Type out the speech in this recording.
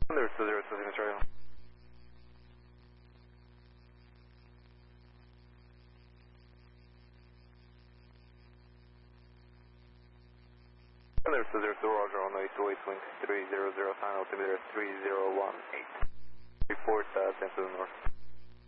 There's 0 Signus Radio. There's 0 Roger on the 828 Link 300 final altimeter 3018. Report 10 to the north.